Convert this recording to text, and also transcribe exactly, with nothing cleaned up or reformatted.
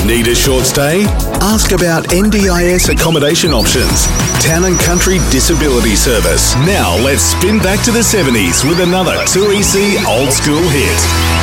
Need a short stay? Ask about N D I S accommodation options. Town and Country Disability Service. Now let's spin back to the seventies with another two E C old school hit.